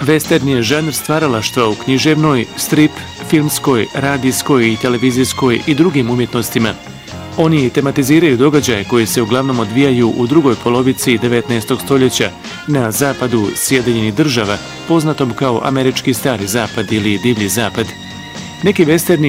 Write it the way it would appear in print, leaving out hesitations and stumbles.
Western je žanr stvaralaštva u književnoj, strip, filmskoj, radijskoj i televizijskoj i drugim umjetnostima. Oni tematiziraju događaje koji se uglavnom odvijaju u drugoj polovici 19. stoljeća na zapadu Sjedinjenih Država, poznatom kao Američki stari zapad ili Divlji zapad. Neki westerni